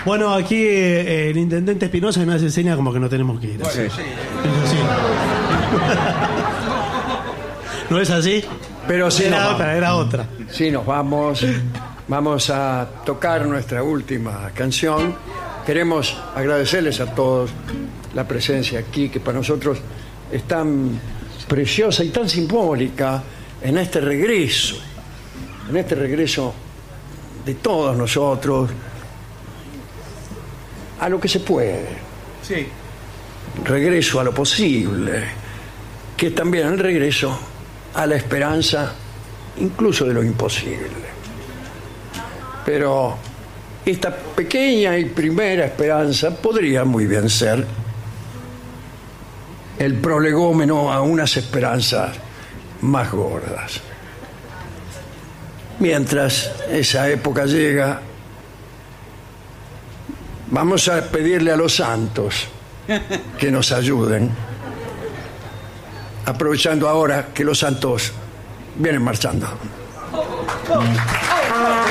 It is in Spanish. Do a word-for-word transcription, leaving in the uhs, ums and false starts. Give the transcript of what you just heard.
Bueno, aquí eh, el intendente Espinosa me hace señas como que no tenemos que ir. Bueno, sí. Es así. ¿No es así? Pero sí nos Era vamos. otra, era otra. Sí, nos vamos. Vamos a tocar nuestra última canción. Queremos agradecerles a todos la presencia aquí, que para nosotros es tan preciosa y tan simbólica en este regreso, en este regreso de todos nosotros a lo que se puede. Sí. Regreso a lo posible, que es también el regreso a la esperanza, incluso de lo imposible. Pero esta pequeña y primera esperanza podría muy bien ser el prolegómeno a unas esperanzas más gordas. Mientras esa época llega, vamos a pedirle a los santos que nos ayuden, aprovechando ahora que los santos vienen marchando.